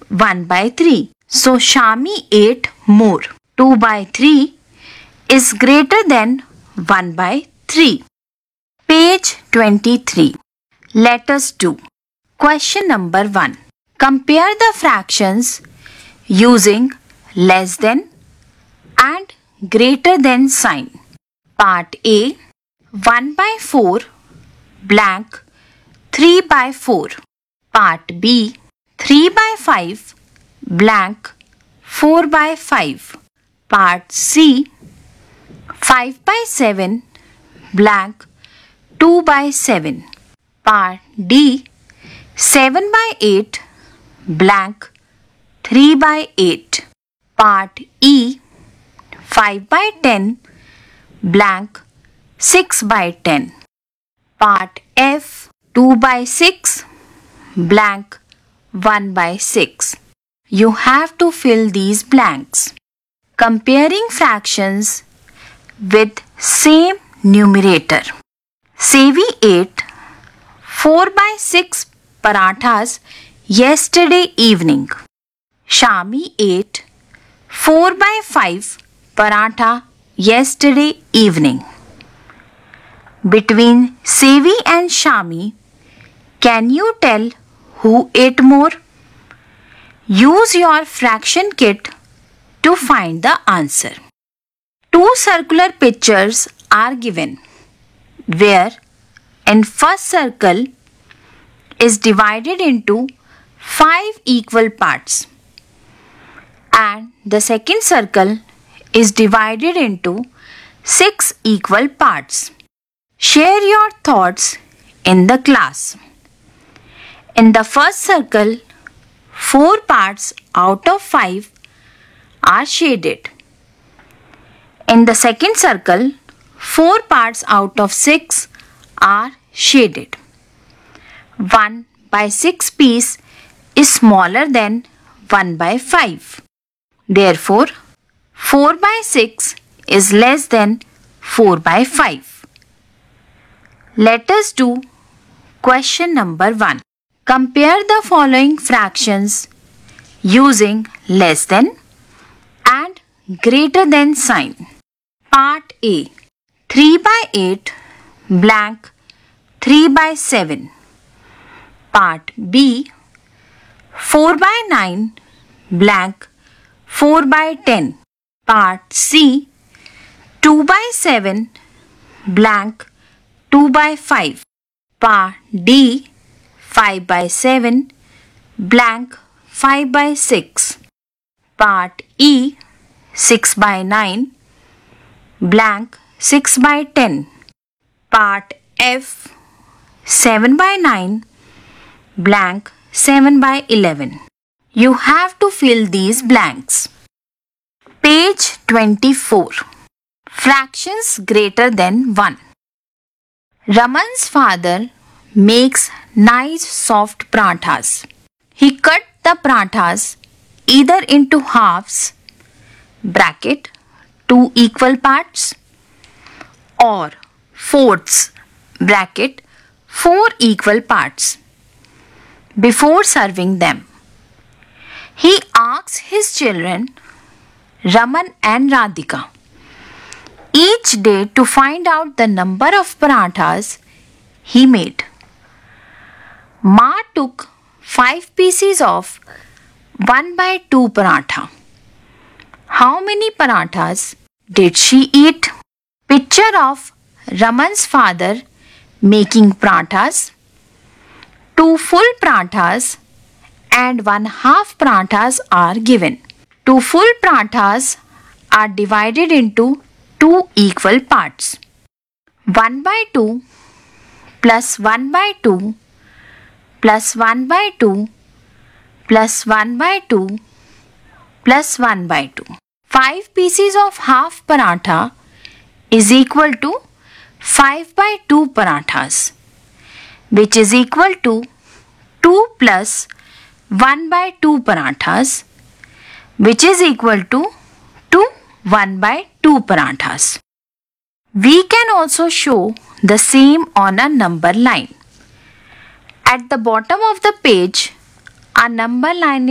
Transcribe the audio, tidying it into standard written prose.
1 by 3. So Shami ate more. 2 by 3 is greater than 1 by 3. Page 23. Let us do. Question number 1. Compare the fractions using less than and greater than sign. Part A. 1 by 4 blank 3 by 4. Part B. 3 by 5 blank 4 by 5. Part C. 5 by 7 blank 2 by 7. Part D. 7 by 8 blank 3 by 8. Part E. 5 by 10 blank 6 by 10. Part F. 2 by 6 blank 1 by 6. You have to fill these blanks. Comparing fractions with same numerator. Sevi ate 4 by 6 parathas yesterday evening. Shami ate 4 by 5 paratha yesterday evening. Between Sevi and Shami, can you tell who ate more? Use your fraction kit to find the answer. Two circular pictures are given, where in first circle is divided into 5 equal parts and the second circle is divided into 6 equal parts. Share your thoughts in the class. In the first circle, 4 parts out of 5 are shaded. In the second circle, 4 parts out of 6 are shaded. 1 by 6 piece is smaller than 1 by 5. Therefore, 4 by 6 is less than 4 by 5. Let us do question number 1. Compare the following fractions using less than and greater than sign. Part A. 3 by 8 blank 3 by 7. Part B. 4 by 9 blank 4 by 10. Part C. 2 by 7 blank 2 by 5. Part D. 5 by 7 blank 5 by 6. Part E. 6 by 9 blank 6 by 10. Part F. 7 by 9 blank 7 by 11. You have to fill these blanks. Page 24. Fractions greater than 1. Raman's father makes nice soft parathas. He cut the parathas either into halves bracket 2 equal parts or fourths bracket 4 equal parts before serving them. He asks his children Raman and Radhika each day to find out the number of parathas he made. Ma took 5 pieces of 1 by 2 paratha. How many parathas did she eat? Picture of Raman's father making parathas. 2 full parathas and 1 half parathas are given. 2 full parathas are divided into 2 equal parts. 1 by 2 plus 1 by 2 plus 1 by 2 plus 1 by 2 plus 1 by 2. 5 pieces of half paratha is equal to 5 by 2 parathas, which is equal to 2 plus 1 by 2 parathas, which is equal to 1 by 2 parathas. We can also show the same on a number line. At the bottom of the page, a number line